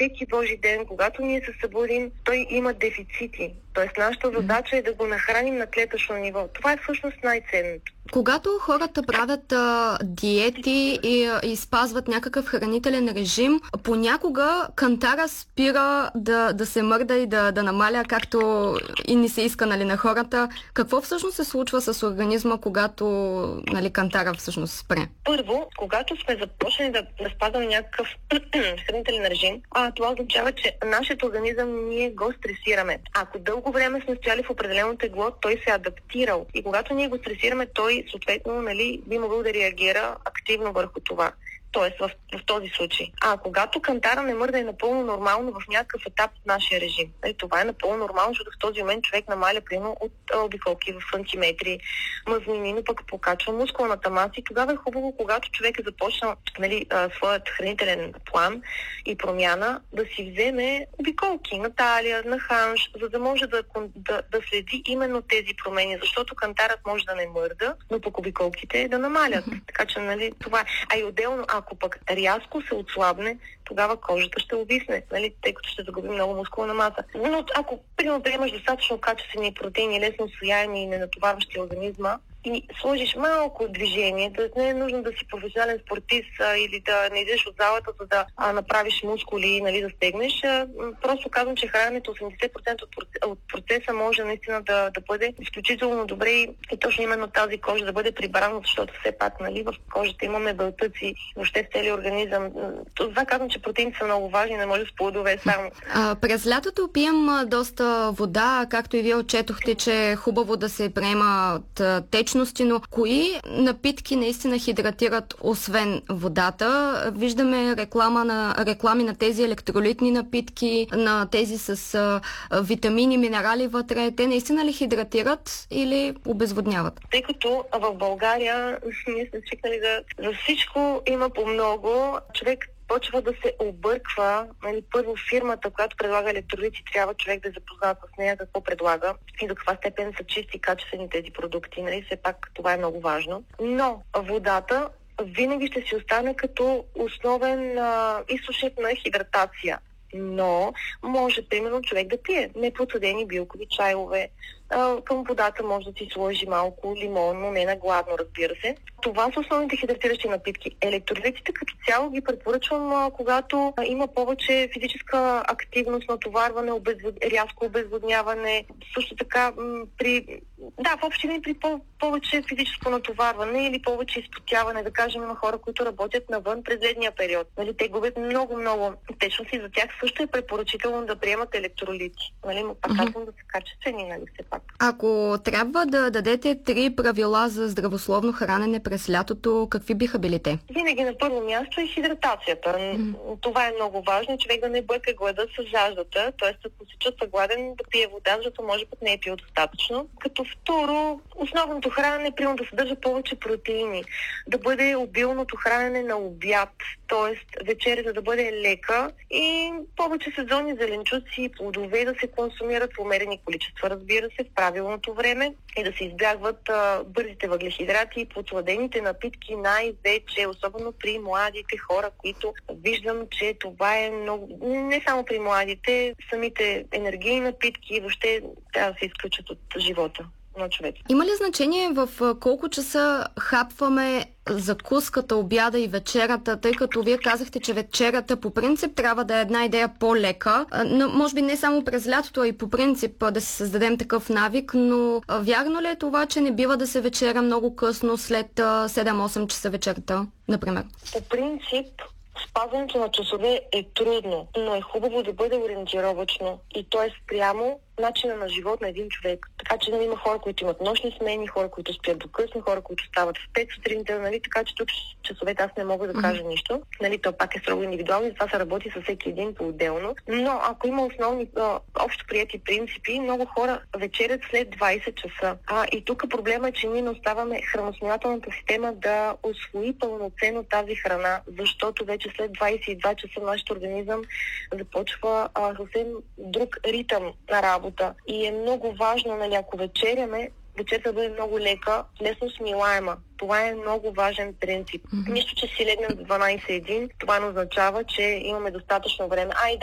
всеки Божи ден, когато ние се събудим, той има дефицити. Тоест, нашата задача е да го нахраним на клетъчно ниво. Това е всъщност най-ценното. Когато хората правят диети и спазват някакъв хранителен режим, понякога кантара спира да се мърда и да намаля, както и не се иска, нали, на хората. Какво всъщност се случва с организма, когато, нали, кантара всъщност спре? Първо, когато сме започнали да спазваме някакъв хранителен режим, това означава, че нашият организъм ние го стресираме. Ако дълго време сме стояли в определено тегло, той се е адаптирал. И когато ние го стресираме, той съответно, нали, би могъл да реагира активно върху това. Тоест в този случай. Когато кантара не мърда е напълно нормално в някакъв етап от нашия режим. Това е напълно нормално, защото в този момент човек намаля примерно от обиколки в сантиметри, мазнини, но пък покачва мускулната маса и тогава е хубаво, когато човек е започнал, нали, своят хранителен план и промяна, да си вземе обиколки на талия, на ханш, за да може да следи именно тези промени, защото кантарът може да не мърда, но пък обиколките да намалят. Така че, нали, това е. А и отделно, ако пък рязко се отслабне, тогава кожата ще увисне, нали, тъй като ще загуби много мускулна маса. Но ако, примерно, приемаш достатъчно качествени протеини, лесно усвояеми и ненатоварващи организма, и сложиш малко движение, да не е нужно да си професионален спортист или да не идеш от залата, за да направиш мускули, нали, да стегнеш. Просто казвам, че храненето 80% от процеса може наистина да бъде изключително добре и точно именно тази кожа да бъде прибрана, защото все пак, нали, в кожата имаме белтъци, въобще в целия организъм. Това казвам, че протеините са много важни, не може с плодове само. През лятото пием доста вода, както и вие отчетохте, че е хубаво да се приемат течности, но кои напитки наистина хидратират освен водата? Виждаме реклами на тези електролитни напитки, на тези с витамини, минерали вътре. Те наистина ли хидратират или обезводняват? Тъй като в България ние сме свикнали за всичко има по много, човек почва да се обърква. Нали, първо фирмата, която предлага електролити, трябва човек да е запознат с нея, какво предлага и до каква степен са чисти и качествени тези продукти. Нали, все пак това е много важно. Но водата винаги ще си остане като основен източник на хидратация. Но може, примерно, човек да пие непроцедени билкови чайове. Към водата може да си сложи малко лимон, но не на гладно, разбира се. Това са основните хидратиращи напитки. Електролитите като цяло ги препоръчвам, когато има повече физическа активност, натоварване, рязко обезводняване. Също така в общи линии при повече физическо натоварване или повече изпотяване, да кажем, на хора, които работят навън през летния период. Нали, те губят много течност и за тях също е препоръчително да приемат електролити. Нали, но пак казвам да са качествени, нали, все пак. Ако трябва да дадете 3 правила за здравословно хранене през лятото, какви биха били те? Винаги на първо място е хидратацията. Това е много важно, човек да не бърка глада с жаждата, т.е. ако се чувства гладен, да пие вода, защото може пък не е пил достатъчно. Като второ, основното хранене примерно да съдържа повече протеини, да бъде обилното хранене на обяд, т.е. вечерята да бъде лека и повече сезонни зеленчуци, плодове да се консумират в умерени количества, разбира се, в правилното време и да се избягват бързите въглехидрати и подсладените напитки, най-вече, особено при младите хора, които виждам, че това е много... Не само при младите, самите енергийни напитки въобще трябва да се изключат от живота на човек. Има ли значение в колко часа хапваме закуската, обяда и вечерата, тъй като вие казахте, че вечерята по принцип трябва да е една идея по-лека, но може би не само през лятото, а и по принцип да се създадем такъв навик, но вярно ли е това, че не бива да се вечеря много късно след 7-8 часа вечерта, например? По принцип, спазването на часове е трудно, но е хубаво да бъде ориентировачно и то е спрямо начина на живот на един човек. Така че има хора, които имат нощни смени, хора, които спят до късно, хора, които стават в 5 сутринта, нали? Така че тук часовете аз не мога да кажа нищо. Нали? То пак е строго индивидуално и това се работи с всеки един по-отделно. Но ако има основни общо приети принципи, много хора вечерят след 20 часа. И тук проблема е, че ние не оставаме храносмилателната система да усвои пълноценно тази храна, защото вече след 22 часа нашия организъм започва съвсем друг ритъм на работа. И е много важно, нали, ако вечеряме, вечерта да бъде много лека, лесно смилаема. Това е много важен принцип. Нищо, че си легнем в 12-1, това не означава, че имаме достатъчно време.